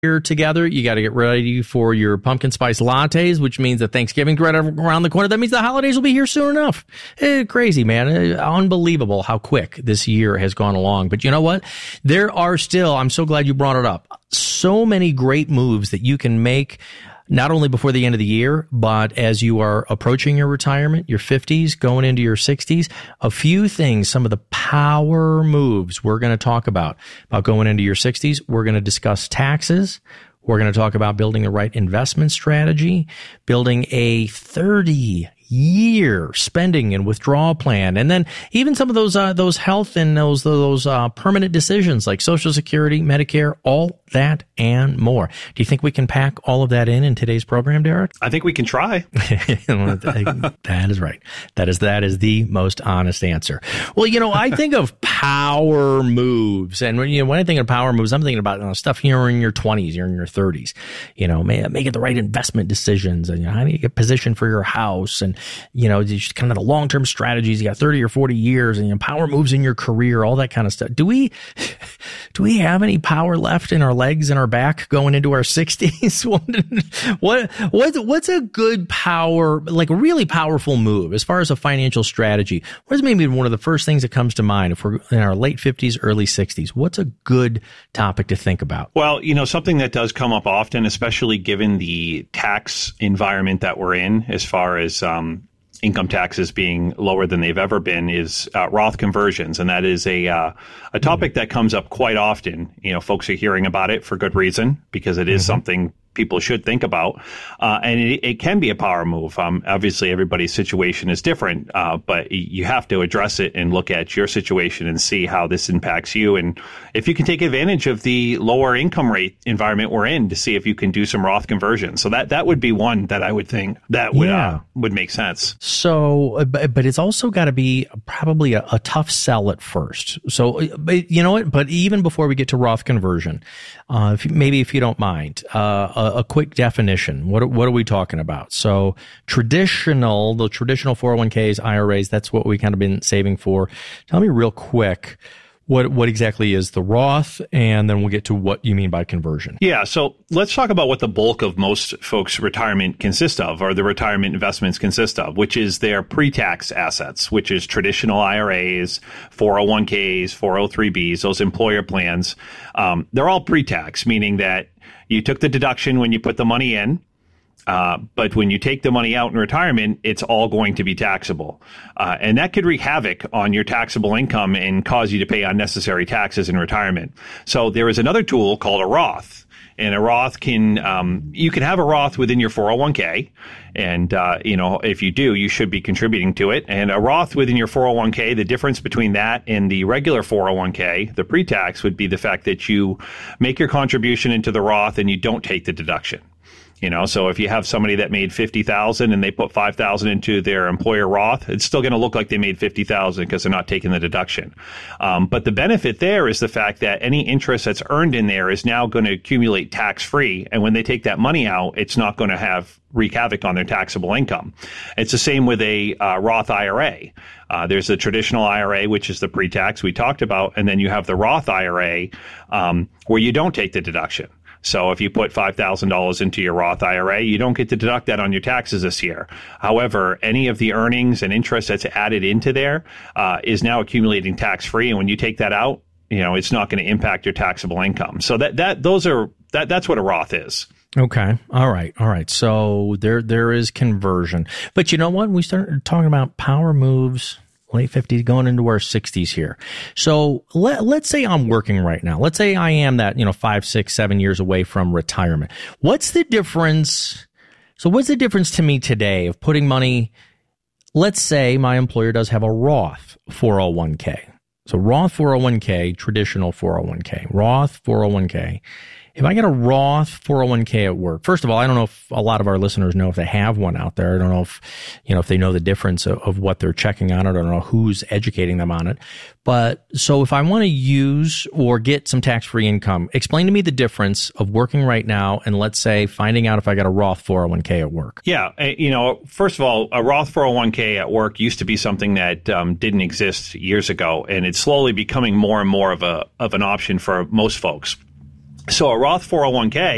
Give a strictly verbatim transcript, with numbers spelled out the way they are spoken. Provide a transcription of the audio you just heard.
Year together. You got to get ready for your pumpkin spice lattes, which means that Thanksgiving's right around the corner. That means the holidays will be here soon enough. Eh, crazy, man. Eh, unbelievable how quick this year has gone along. But you know what? There are still, I'm so glad you brought it up, so many great moves that you can make, not only before the end of the year, but as you are approaching your retirement, your fifties, going into your sixties, a few things, some of the power moves we're going to talk about, about going into your sixties. We're going to discuss taxes. We're going to talk about building the right investment strategy, building a thirty year spending and withdrawal plan, and then even some of those uh, those health and those those uh, permanent decisions like Social Security, Medicare, all that and more. Do you think we can pack all of that in in today's program, Derek? I think we can try. That is right. That is that is the most honest answer. Well, you know, I think of power moves, and when you know when I think of power moves, I'm thinking about you know, stuff here in your twenties, you're in your thirties. You know, making the right investment decisions, and you know, how do you get positioned for your house, and you know, just kind of the long-term strategies. You got thirty or forty years, and you know, power moves in your career, all that kind of stuff. Do we, do we have any power left in our legs and our back going into our sixties? what, what, what's a good power, like a really powerful move as far as a financial strategy? What is maybe one of the first things that comes to mind if we're in our late fifties, early sixties? What's a good topic to think about? Well, you know, something that does come up often, especially given the tax environment that we're in, as far as, um, income taxes being lower than they've ever been, is uh, Roth conversions. And that is a uh, a topic that comes up quite often. You know, folks are hearing about it for good reason, because it is mm-hmm. something people should think about. Uh, and it, it can be a power move. Um, obviously, everybody's situation is different, uh, but you have to address it and look at your situation and see how this impacts you. And if you can take advantage of the lower income rate environment we're in, to see if you can do some Roth conversions. So that, that would be one that I would think that would, yeah. uh, would make sense. So, but, but it's also got to be probably a, a tough sell at first. So, but you know what? But even before we get to Roth conversion, uh, if, maybe if you don't mind, uh, A, a quick definition. What what are we talking about? So traditional, the traditional four oh one k's, I R As, that's what we kind of been saving for. Tell me real quick, what what exactly is the Roth, and then we'll get to what you mean by conversion. Yeah, so let's talk about what the bulk of most folks' retirement consists of, or the retirement investments consist of, which is their pre-tax assets, which is traditional I R As, four oh one k's, four oh three b's, those employer plans. Um, they're all pre-tax, meaning that you took the deduction when you put the money in, uh, but when you take the money out in retirement, it's all going to be taxable. Uh, and that could wreak havoc on your taxable income and cause you to pay unnecessary taxes in retirement. So there is another tool called a Roth. And a Roth can, um, you can have a Roth within your four oh one k. And, uh, you know, if you do, you should be contributing to it. And a Roth within your four oh one k, the difference between that and the regular four oh one k, the pre-tax, would be the fact that you make your contribution into the Roth and you don't take the deduction. You know, so if you have somebody that made fifty thousand and they put five thousand into their employer Roth, it's still going to look like they made fifty thousand because they're not taking the deduction. Um, but the benefit there is the fact that any interest that's earned in there is now going to accumulate tax free. And when they take that money out, it's not going to have wreak havoc on their taxable income. It's the same with a uh, Roth I R A. Uh, there's a traditional I R A, which is the pre-tax we talked about. And then you have the Roth I R A, um, where you don't take the deduction. So if you put five thousand dollars into your Roth I R A, you don't get to deduct that on your taxes this year. However, any of the earnings and interest that's added into there uh, is now accumulating tax-free. And when you take that out, you know, it's not going to impact your taxable income. So that that those are that that's what a Roth is. Okay. All right. All right. So there there is conversion. But you know what? We started talking about power moves. Late fifties, going into our sixties here. So let, let's say I'm working right now. Let's say I am that, you know, five, six, seven years away from retirement. What's the difference? So what's the difference to me today of putting money? Let's say my employer does have a Roth four oh one k. So Roth four oh one k, traditional four oh one k, Roth four oh one k. If I get a Roth four oh one k at work, first of all, I don't know if a lot of our listeners know if they have one out there. I don't know if, you know, if they know the difference of, of what they're checking on it. I don't know who's educating them on it. But so if I want to use or get some tax-free income, explain to me the difference of working right now and, let's say, finding out if I got a Roth four oh one k at work. Yeah. You know, first of all, a Roth four oh one k at work used to be something that um, didn't exist years ago, and it's slowly becoming more and more of a of an option for most folks. So a Roth four oh one k